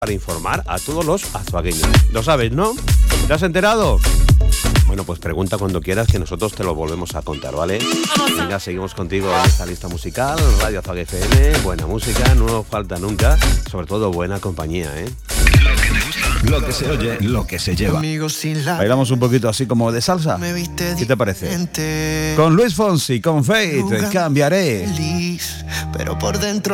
para informar a todos los azuagueños. Lo sabes, ¿no? ¿Te has enterado? Bueno, pues pregunta cuando quieras que nosotros te lo volvemos a contar, ¿vale? Venga, seguimos contigo en esta lista musical, Radio Azuaga FM, buena música, no falta nunca, sobre todo buena compañía, ¿eh? Lo que te gusta, lo que se oye, lo que se lleva. Bailamos un popoquito así como de salsa. ¿Qué te parece? Con Luis Fonsi, con Faith, cambiaré. Pero por dentro